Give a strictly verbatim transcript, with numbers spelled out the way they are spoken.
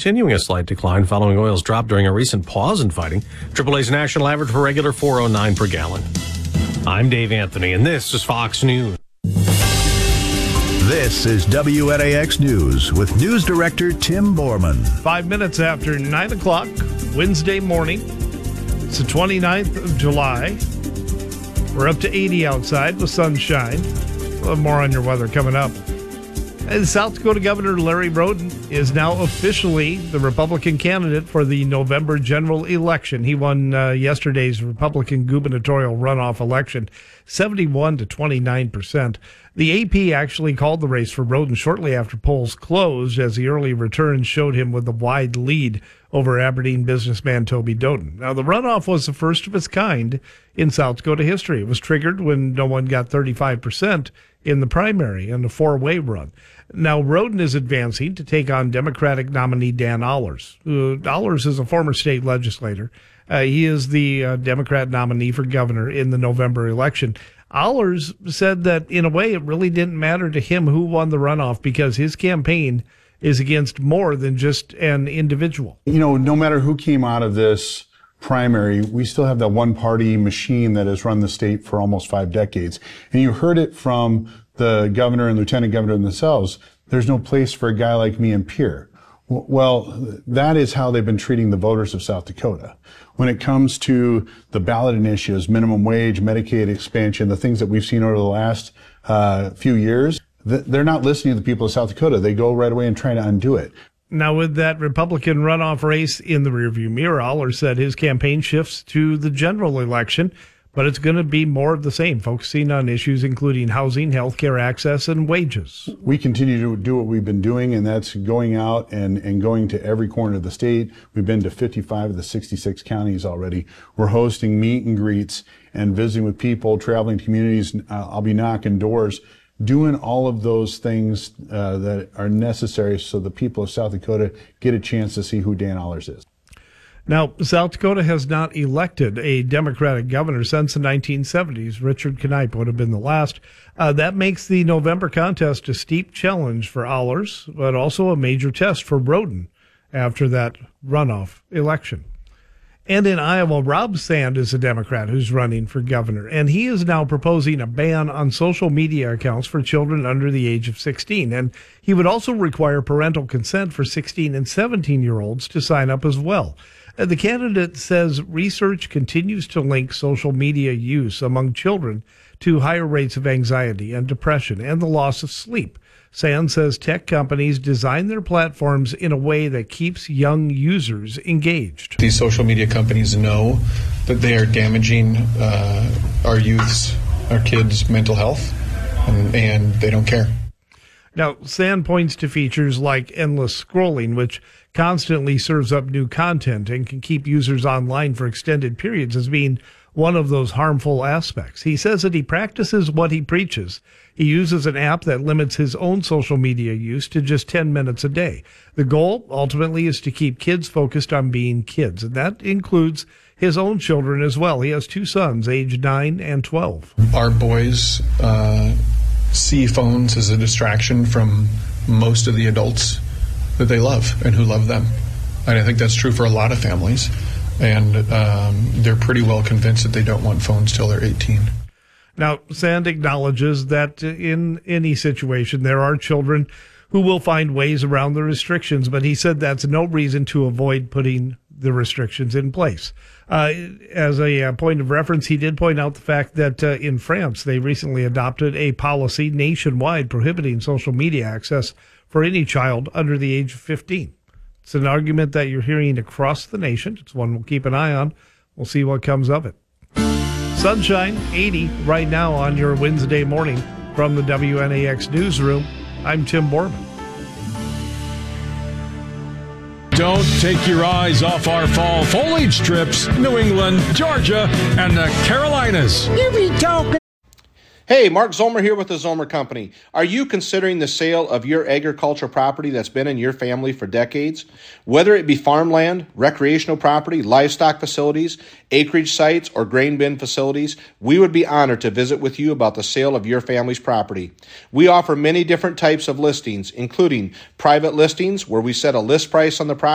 continuing a slight decline following oil's drop during a recent pause in fighting. triple A's national average for regular four oh nine per gallon. I'm Dave Anthony, and this is Fox News. This is W N A X News with News Director Tim Borman. Five minutes after nine o'clock, Wednesday morning. It's the twenty-ninth of July. We're up to eighty outside with sunshine. We'll have more on your weather coming up. And South Dakota Governor Larry Roden is now officially the Republican candidate for the November general election. He won uh, yesterday's Republican gubernatorial runoff election, seventy-one to twenty-nine percent. The A P actually called the race for Roden shortly after polls closed, as the early returns showed him with a wide lead over Aberdeen businessman Toby Doden. Now, the runoff was the first of its kind in South Dakota history. It was triggered when no one got thirty-five percent in the primary in the four-way run. Now, Roden is advancing to take on Democratic nominee Dan Allers. Uh, Allers is a former state legislator. Uh, he is the uh, Democrat nominee for governor in the November election. Allers said that, in a way, it really didn't matter to him who won the runoff because his campaign is against more than just an individual. You know, no matter who came out of this primary, we still have that one-party machine that has run the state for almost five decades. And you heard it from the governor and lieutenant governor themselves. There's no place for a guy like me in Pierre. Well, that is how they've been treating the voters of South Dakota. When it comes to the ballot initiatives, minimum wage, Medicaid expansion, the things that we've seen over the last uh, few years, they're not listening to the people of South Dakota. They go right away and try to undo it. Now, with that Republican runoff race in the rearview mirror, Allers said his campaign shifts to the general election, but it's going to be more of the same, focusing on issues including housing, healthcare access, and wages. We continue to do what we've been doing, and that's going out and, and going to every corner of the state. We've been to fifty-five of the sixty-six counties already. We're hosting meet and greets and visiting with people, traveling to communities. Uh, I'll be knocking doors, doing all of those things uh, that are necessary so the people of South Dakota get a chance to see who Dan Allers is. Now, South Dakota has not elected a Democratic governor since the nineteen seventies. Richard Knipe would have been the last. Uh, that makes the November contest a steep challenge for Allers, but also a major test for Roden after that runoff election. And in Iowa, Rob Sand is a Democrat who's running for governor, and he is now proposing a ban on social media accounts for children under the age of sixteen. And he would also require parental consent for sixteen and seventeen-year-olds to sign up as well. The candidate says research continues to link social media use among children to higher rates of anxiety and depression and the loss of sleep. Sand says tech companies design their platforms in a way that keeps young users engaged. These social media companies know that they are damaging uh, our youth's, our kids' mental health, and, and they don't care. Now, Sand points to features like endless scrolling, which constantly serves up new content and can keep users online for extended periods, as being one of those harmful aspects. He says that he practices what he preaches. He uses an app that limits his own social media use to just ten minutes a day. The goal, ultimately, is to keep kids focused on being kids, and that includes his own children as well. He has two sons, aged nine and twelve. Our boys uh, see phones as a distraction from most of the adults that they love and who love them. And I think that's true for a lot of families. And um, they're pretty well convinced that they don't want phones till they're eighteen. Now, Sand acknowledges that in any situation, there are children who will find ways around the restrictions, but he said that's no reason to avoid putting the restrictions in place. Uh, as a uh, point of reference, he did point out the fact that uh, in France, they recently adopted a policy nationwide prohibiting social media access for any child under the age of fifteen. It's an argument that you're hearing across the nation. It's one we'll keep an eye on. We'll see what comes of it. Sunshine, eighty right now on your Wednesday morning from the W N A X newsroom. I'm Tim Borman. Don't take your eyes off our fall foliage trips. New England, Georgia, and the Carolinas. You be talking. Hey, Mark Zomer here with the Zomer Company. Are you considering the sale of your agricultural property that's been in your family for decades? Whether it be farmland, recreational property, livestock facilities, acreage sites, or grain bin facilities, we would be honored to visit with you about the sale of your family's property. We offer many different types of listings, including private listings where we set a list price on the property